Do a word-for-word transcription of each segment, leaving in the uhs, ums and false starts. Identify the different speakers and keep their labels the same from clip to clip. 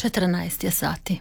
Speaker 1: četrnaest je sati.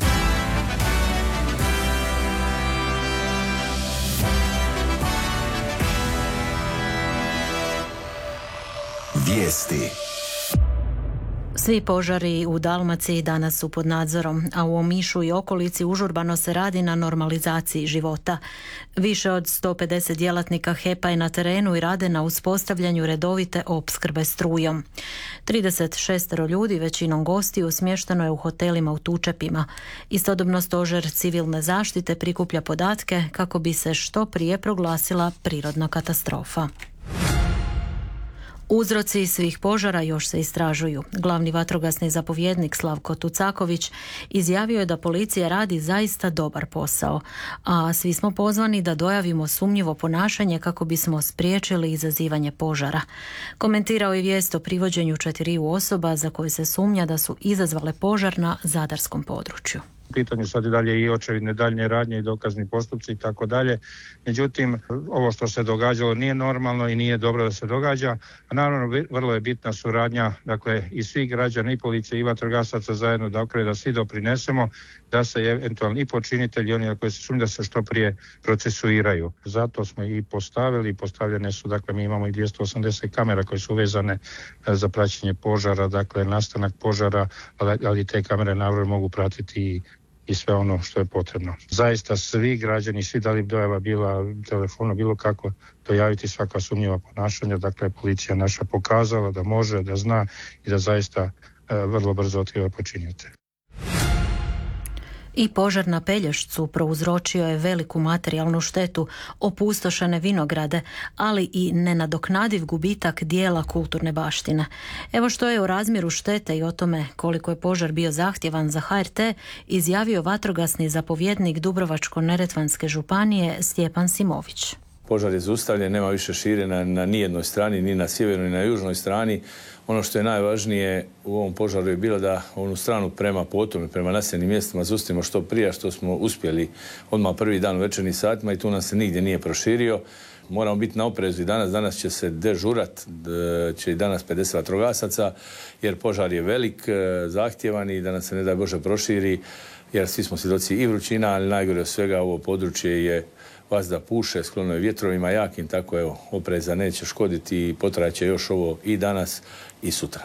Speaker 2: Vijesti.
Speaker 1: Svi požari u Dalmaciji danas su pod nadzorom, a u Omišu i okolici užurbano se radi na normalizaciji života. Više od sto pedeset djelatnika H E P-a je na terenu i rade na uspostavljanju redovite opskrbe strujom. trideset šest ljudi, većinom gostiju, smješteno je u hotelima u Tučepima. Istodobno stožer civilne zaštite prikuplja podatke kako bi se što prije proglasila prirodna katastrofa. Uzroci svih požara još se istražuju. Glavni vatrogasni zapovjednik Slavko Tucaković izjavio je da policija radi zaista dobar posao, a svi smo pozvani da dojavimo sumnjivo ponašanje kako bismo spriječili izazivanje požara. Komentirao je vijest o privođenju četiriju osoba za koje se sumnja da su izazvale požar na zadarskom području.
Speaker 3: U pitanju sad i dalje i očevidne daljnje radnje i dokazni postupci i tako dalje. Međutim, ovo što se događalo nije normalno i nije dobro da se događa. A naravno, vrlo je bitna suradnja, dakle, i svih građana, i policije, i vatrogasaca zajedno, dakle, da svi doprinesemo da se eventualni i počinitelji, oni koji se sumnja, da se što prije procesuiraju. Zato smo i postavili, postavljene su, dakle, mi imamo i dvjesto osamdeset kamera koje su vezane za praćenje požara, dakle, nastanak požara, ali, ali te kamere naravno mogu pratiti i i sve ono što je potrebno. Zaista svi građani, svi da li dojava bila telefonom, bilo kako dojaviti svaka sumnjiva ponašanja, dakle policija naša pokazala da može, da zna i da zaista e, vrlo brzo otkriva počinitelje.
Speaker 1: I požar na Pelješcu prouzročio je veliku materijalnu štetu, opustošene vinograde, ali i nenadoknadiv gubitak dijela kulturne baštine. Evo što je o razmjeru štete i o tome koliko je požar bio zahtjevan za H R T izjavio vatrogasni zapovjednik Dubrovačko-neretvanske županije Stjepan Simović.
Speaker 4: Požar je zaustavljen, nema više širenja na nijednoj strani, ni na sjevernoj ni na južnoj strani. Ono što je najvažnije u ovom požaru je bilo da onu stranu prema potomu, prema naseljenim mjestima zaustavimo što prije, što smo uspjeli odmah prvi dan u večernjim satima i tu nam se nigdje nije proširio. Moramo biti na oprezu i danas. Danas će se dežurat, će i danas pedeset vatrogasaca, jer požar je velik, zahtjevan i da nam se ne daj Bože proširi, jer svi smo svjedoci i vrućina, ali najgore od svega ovo područje je vazda puše, sklono je vjetrovima jakim, tako evo, opreza neće škoditi i potraće još ovo i danas i sutra.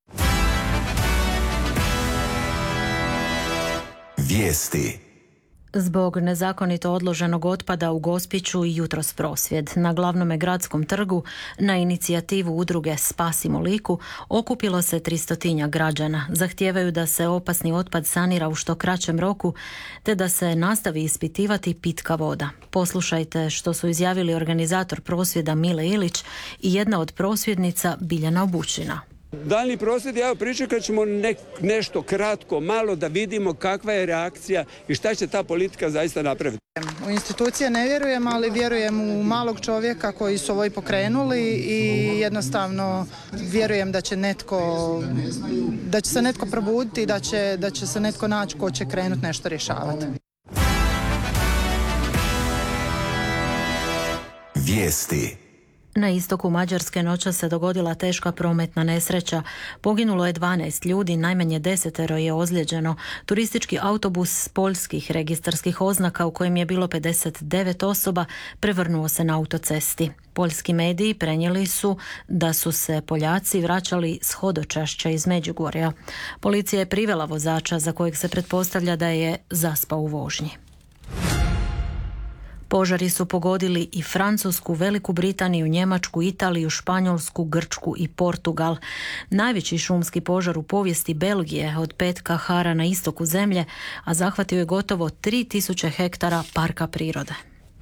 Speaker 2: Vijesti.
Speaker 1: Zbog nezakonito odloženog otpada u Gospiću i jutros prosvjed. Na glavnome gradskom trgu na inicijativu udruge Spasimo Liku okupilo se tristotinjak građana. Zahtijevaju da se opasni otpad sanira u što kraćem roku te da se nastavi ispitivati pitka voda. Poslušajte što su izjavili organizator prosvjeda Mile Ilić i jedna od prosvjednica Biljana Obućina.
Speaker 5: Daljni prosvjed, ja pričekat ćemo ne, nešto kratko, malo da vidimo kakva je reakcija i šta će ta politika zaista napraviti.
Speaker 6: U institucije ne vjerujem, ali vjerujem u malog čovjeka koji su ovo i pokrenuli i jednostavno vjerujem da će netko, da će se netko probuditi i da će, da će se netko naći ko će krenuti nešto rješavati.
Speaker 2: Vijesti.
Speaker 1: Na istoku Mađarske noća se dogodila teška prometna nesreća. Poginulo je dvanaest ljudi, najmanje desetero je ozlijeđeno. Turistički autobus s poljskih registarskih oznaka u kojem je bilo pedeset devet osoba prevrnuo se na autocesti. Poljski mediji prenijeli su da su se Poljaci vraćali s hodočašća iz Međugorja. Policija je privela vozača za kojeg se pretpostavlja da je zaspao u vožnji. Požari su pogodili i Francusku, Veliku Britaniju, Njemačku, Italiju, Španjolsku, Grčku i Portugal. Najveći šumski požar u povijesti Belgije od petka hara na istoku zemlje, a zahvatio je gotovo tri tisuće hektara parka prirode.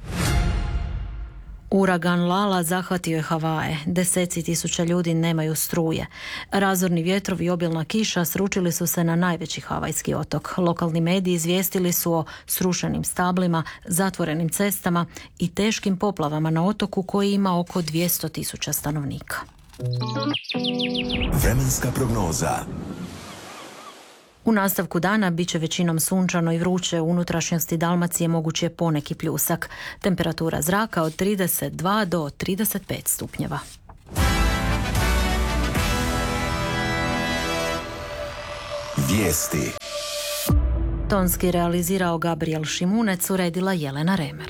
Speaker 1: Uragan Lala zahvatio je Havaje. Deseci tisuća ljudi nemaju struje. Razorni vjetrovi i obilna kiša sručili su se na najveći havajski otok. Lokalni mediji izvijestili su o srušenim stablima, zatvorenim cestama i teškim poplavama na otoku koji ima oko dvjesto tisuća stanovnika.
Speaker 2: Vremenska prognoza.
Speaker 1: U nastavku dana bit će većinom sunčano i vruće, u unutrašnjosti Dalmacije moguć je poneki pljusak. Temperatura zraka od trideset dva do trideset pet stupnjeva.
Speaker 2: Vijesti.
Speaker 1: Tonski realizirao Gabriel Šimunec, uredila Jelena Remer.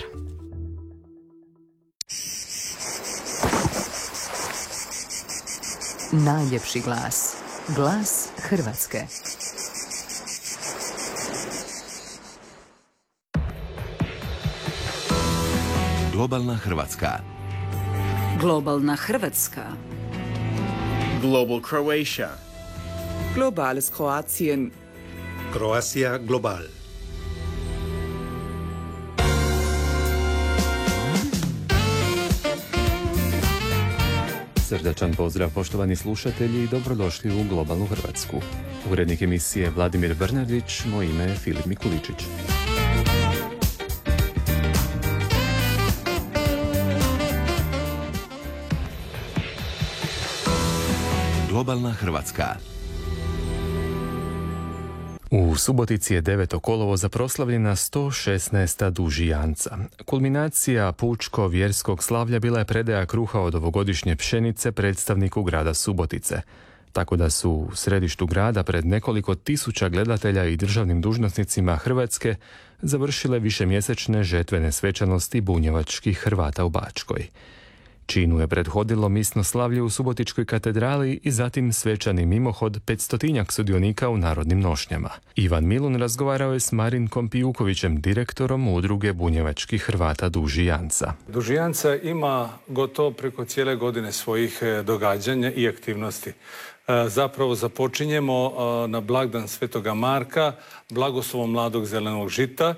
Speaker 7: Najljepši glas. Glas Hrvatske.
Speaker 2: Globalna Hrvatska.
Speaker 7: Globalna Hrvatska.
Speaker 8: Global Croatia.
Speaker 9: Globales Kroatien.
Speaker 10: Croatia Global.
Speaker 11: Srdačan pozdrav poštovani slušatelji i dobrodošli u Globalnu Hrvatsku. Urednik emisije Vladimir Brnardić, moje ime je Filip Mikuličić.
Speaker 2: Globalna Hrvatska.
Speaker 11: U Subotici je devetog kolovoza proslavljena sto šesnaesta dužijanca. Kulminacija pučko-vjerskog slavlja bila je predaja kruha od ovogodišnje pšenice predstavniku grada Subotice. Tako da su u središtu grada pred nekoliko tisuća gledatelja i državnim dužnosnicima Hrvatske završile višemjesečne žetvene svečanosti bunjevačkih Hrvata u Bačkoj. Činu je prethodilo misno slavlje u Subotičkoj katedrali i zatim svečani mimohod petstotinjak sudionika u narodnim nošnjama. Ivan Milun razgovarao je s Marinkom Pijukovićem, direktorom udruge bunjevačkih Hrvata Dužijanca.
Speaker 12: Dužijanca ima gotovo preko cijele godine svojih događanja i aktivnosti. Zapravo započinjemo na blagdan Svetoga Marka, blagoslovom mladog zelenog žita,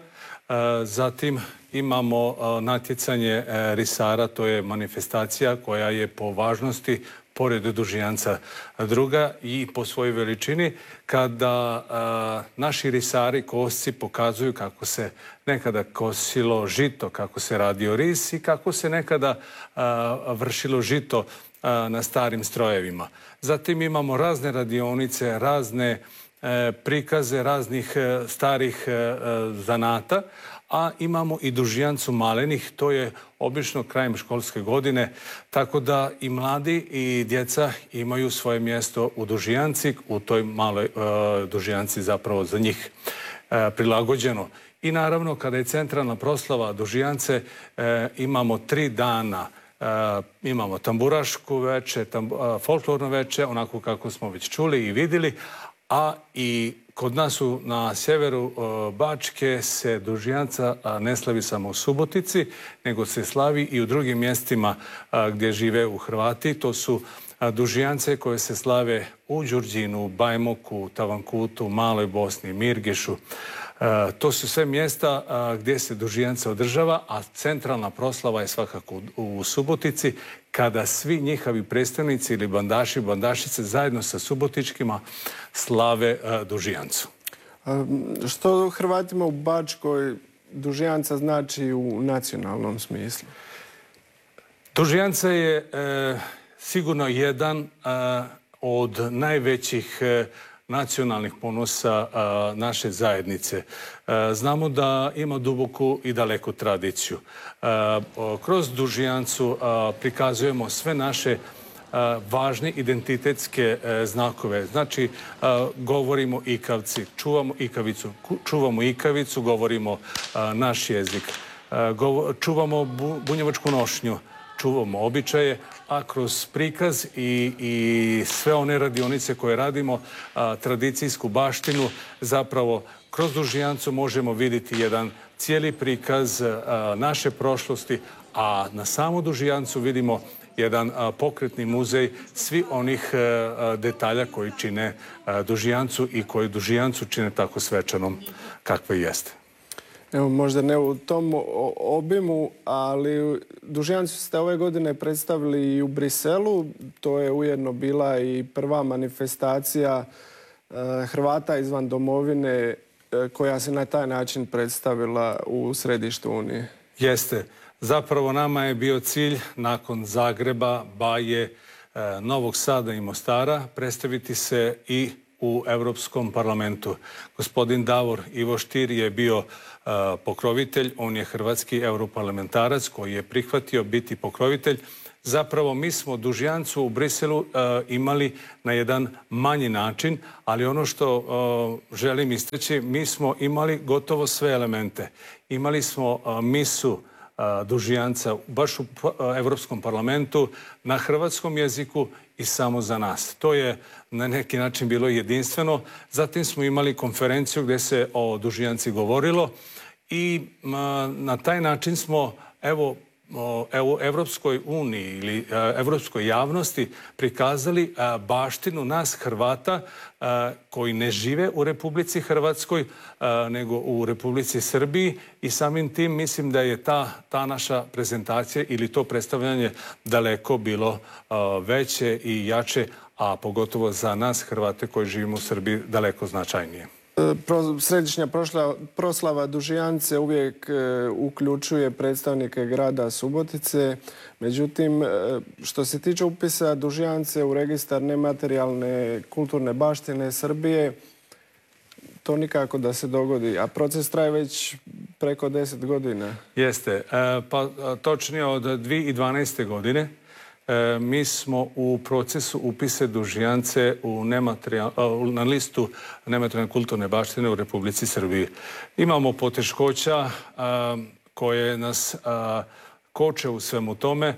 Speaker 12: zatim imamo natjecanje risara, to je manifestacija koja je po važnosti pored dužijanca druga i po svojoj veličini, kada a, naši risari, kosci pokazuju kako se nekada kosilo žito, kako se radio ris i kako se nekada a, vršilo žito a, na starim strojevima. Zatim imamo razne radionice, razne e, prikaze raznih e, starih e, zanata, a imamo i dužijancu malenih, to je obično krajem školske godine, tako da i mladi i djeca imaju svoje mjesto u dužijanci, u toj maloj e, dužijanci zapravo za njih e, prilagođeno. I naravno, kada je centralna proslava dužijance, e, imamo tri dana. E, imamo tamburašku veče, tam, e, folklorno veče, onako kako smo već čuli i vidjeli, a i kod nas u, na sjeveru e, Bačke se dužijanca a, ne slavi samo u Subotici, nego se slavi i u drugim mjestima a, gdje žive u Hrvati. To su a, dužijance koje se slave u Đurđinu, Bajmoku, Tavankutu, Maloj Bosni, Mirgešu. E, to su sve mjesta a, gdje se dužijanca održava, a centralna proslava je svakako u, u Subotici, kada svi njihovi predstavnici ili bandaši, bandašice zajedno sa subotičkima slave a, dužijancu.
Speaker 13: A, što Hrvatima u Bačkoj dužijanca znači u nacionalnom smislu?
Speaker 12: Dužijanca je e, sigurno jedan e, od najvećih e, nacionalnih ponosa a, naše zajednice. A, znamo da ima duboku i daleku tradiciju. A, o, kroz dužijancu a, prikazujemo sve naše a, važne identitetske a, znakove. Znači, a, govorimo ikavci, čuvamo ikavicu, čuvamo ikavicu, govorimo a, naš jezik, a, govo, čuvamo bu, bunjevačku nošnju, čuvamo običaje, a kroz prikaz i, i sve one radionice koje radimo, a, tradicijsku baštinu, zapravo kroz dužijancu možemo vidjeti jedan cijeli prikaz a, naše prošlosti, a na samu dužijancu vidimo jedan a, pokretni muzej svi onih a, detalja koji čine a, dužijancu i koji dužijancu čine tako svečanom kakva jeste.
Speaker 13: Evo, možda ne u tom obimu, ali dužijancu ste ove godine predstavili i u Briselu. To je ujedno bila i prva manifestacija eh, Hrvata izvan domovine eh, koja se na taj način predstavila u središtu Unije.
Speaker 12: Jeste. Zapravo nama je bio cilj nakon Zagreba, Baje, eh, Novog Sada i Mostara predstaviti se i u Europskom parlamentu. Gospodin Davor Ivo Stier je bio uh, pokrovitelj, on je hrvatski europarlamentarac koji je prihvatio biti pokrovitelj Zapravo mi smo Dužjancu u Briselu imali na jedan manji način, ali ono što želim istaći, mi smo imali gotovo sve elemente. Imali smo misu Dužjanca baš u Evropskom parlamentu na hrvatskom jeziku i samo za nas. To je na neki način bilo jedinstveno. Zatim smo imali konferenciju gdje se o Dužjanci govorilo i na taj način smo evo u Evropskoj uniji ili evropskoj javnosti prikazali baštinu nas Hrvata koji ne žive u Republici Hrvatskoj nego u Republici Srbiji i samim tim mislim da je ta, ta naša prezentacija ili to predstavljanje daleko bilo veće i jače, a pogotovo za nas Hrvate koji živimo u Srbiji daleko značajnije.
Speaker 13: Središnja proslava Dužijance uvijek uključuje predstavnike grada Subotice. Međutim, što se tiče upisa Dužijance u registar nematerijalne kulturne baštine Srbije, to nikako da se dogodi, a proces traje već preko deset godina.
Speaker 12: Jeste, pa točnije od dvije tisuće dvanaeste. godine. Mi smo u procesu upise Dužijance u na listu nematerijalne kulturne baštine u Republici Srbiji. Imamo poteškoća koje nas koče u svemu tome.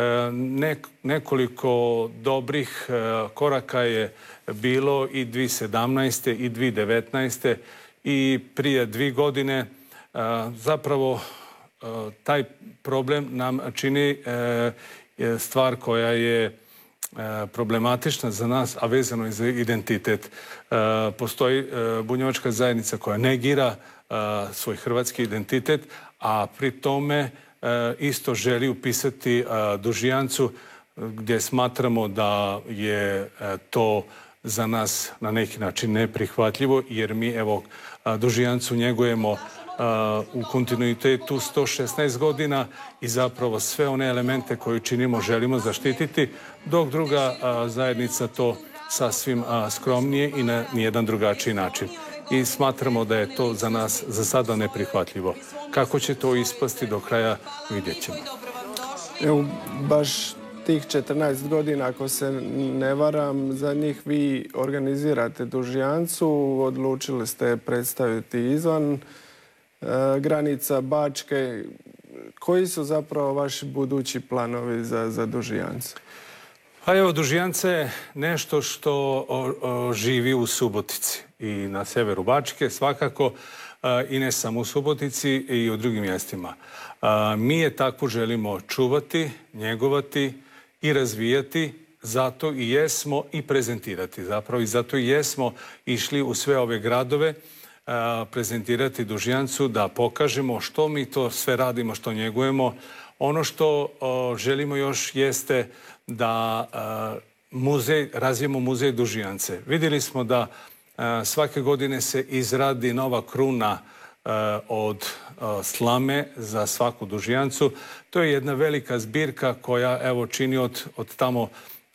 Speaker 12: Nekoliko dobrih koraka je bilo i dvije tisuće sedamnaeste. i dvije tisuće devetnaeste. i prije dvije godine. Zapravo taj problem nam čini stvar koja je problematična za nas, a vezano je za identitet. Postoji bunjevačka zajednica koja negira svoj hrvatski identitet, a pri tome isto želi upisati Dužijancu, gdje smatramo da je to za nas na neki način neprihvatljivo, jer mi evo Dužijancu njegujemo u kontinuitetu sto šesnaest godina i zapravo sve one elemente koje činimo želimo zaštititi, dok druga zajednica to sasvim skromnije i na nijedan drugačiji način. I smatramo da je to za nas za sada neprihvatljivo. Kako će to ispasti do kraja, vidjet ćemo.
Speaker 13: Evo, baš tih četrnaest godina, ako se ne varam, za njih vi organizirate Dužijancu, odlučili ste predstaviti izvan granica Bačke. Koji su zapravo vaši budući planovi za, za Dužijance?
Speaker 12: Pa evo, Dužijance je nešto što o, o, živi u Subotici i na severu Bačke svakako, a, i ne samo u Subotici i u drugim mjestima. A, mi je tako želimo čuvati, njegovati i razvijati, zato i jesmo i prezentirati zapravo i zato i jesmo išli u sve ove gradove prezentirati Dužijancu, da pokažemo što mi to sve radimo, što njegujemo. Ono što o, želimo još jeste da a, muzej, razvijemo muzej Dužijance. Vidjeli smo da a, svake godine se izradi nova kruna a, od a, slame za svaku Dužijancu. To je jedna velika zbirka koja evo čini od, od tamo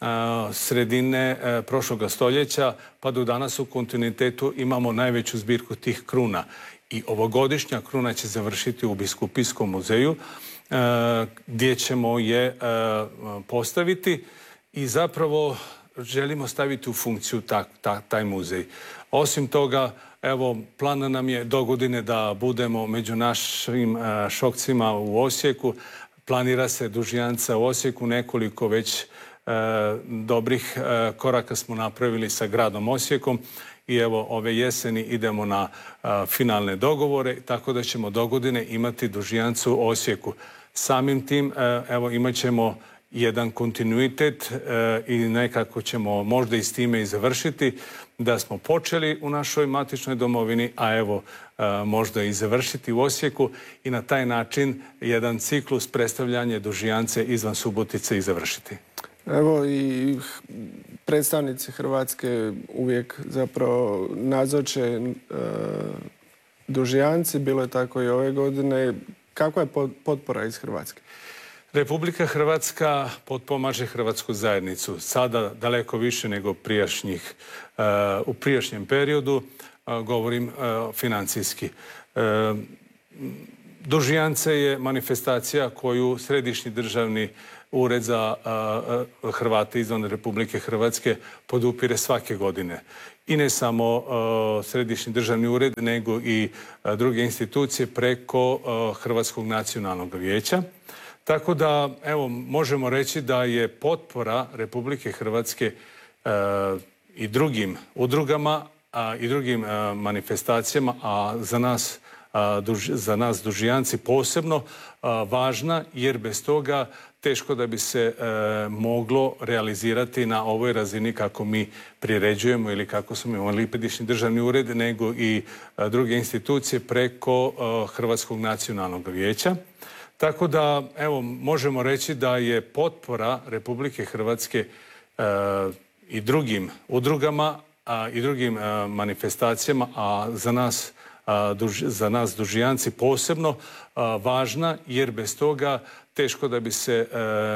Speaker 12: sredine prošloga stoljeća pa do danas u kontinuitetu imamo najveću zbirku tih kruna. I ovogodišnja kruna će završiti u Biskupijskom muzeju gdje ćemo je postaviti i zapravo želimo staviti u funkciju ta, ta, taj muzej. Osim toga, evo, plan nam je do godine da budemo među našim šokcima u Osijeku. Planira se Dužijanca u Osijeku, nekoliko već E, dobrih e, koraka smo napravili sa gradom Osijekom i evo ove jeseni idemo na a, finalne dogovore, tako da ćemo do godine imati Dužijancu u Osijeku. Samim tim e, evo imat ćemo jedan kontinuitet e, i nekako ćemo možda i s time i završiti da smo počeli u našoj matičnoj domovini, a evo e, možda i završiti u Osijeku i na taj način jedan ciklus predstavljanja Dužijance izvan Subotice i završiti.
Speaker 13: Evo i predstavnici Hrvatske uvijek zapravo nazoče e, Dužijanci, bilo je tako i ove godine. Kakva je potpora iz Hrvatske?
Speaker 12: Republika Hrvatska potpomaže Hrvatsku zajednicu. Sada daleko više nego prijašnjih, uh, u prijašnjem periodu, uh, govorim uh, financijski. Uh, Dužijance je manifestacija koju Središnji državni ured za Hrvate izvan Republike Hrvatske podupire svake godine. I ne samo Središnji državni ured, nego i druge institucije preko Hrvatskog nacionalnog vijeća. Tako da, evo, možemo reći da je potpora Republike Hrvatske i drugim udrugama i drugim manifestacijama, a za nas za nas Dužijanci posebno važna, jer bez toga teško da bi se moglo realizirati na ovoj razini kako mi priređujemo ili kako smo imali Središnji državni ured, nego i druge institucije preko Hrvatskog nacionalnog vijeća. Tako da, evo, možemo reći da je potpora Republike Hrvatske i drugim udrugama i drugim manifestacijama, a za nas za nas Dužijanci posebno važna, jer bez toga teško da bi se